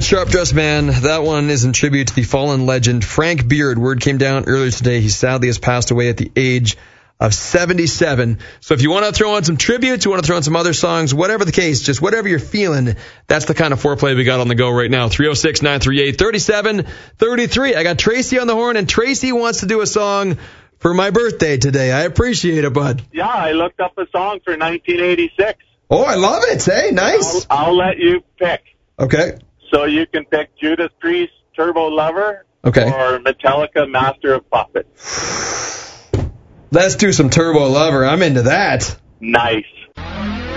Sharp Dressed Man. That one is in tribute to the fallen legend Frank Beard. Word came down earlier today. He sadly has passed away at the age of 77. So if you want to throw on some tributes, you want to throw on some other songs, whatever the case, just whatever you're feeling, that's the kind of foreplay we got on the go right now. 306-938-3733. I got Tracy on the horn, and Tracy wants to do a song for my birthday today. I appreciate it, bud. Yeah, I looked up a song for 1986. Oh, I love it. Hey, nice. I'll let you pick. Okay. So you can pick Judas Priest, Turbo Lover, okay, or Metallica, Master of Puppets. Let's do some Turbo Lover. I'm into that. Nice.